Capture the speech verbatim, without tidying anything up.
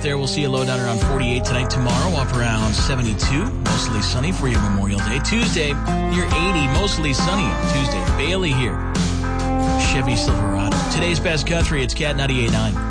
out there. We'll see a low down around forty-eight tonight. Tomorrow, up around seventy-two. Mostly sunny for your Memorial Day. Tuesday, near eighty. Mostly sunny on Tuesday. Bailey here. Chevy Silverado. Today's best country, it's Cat ninety-eight point nine.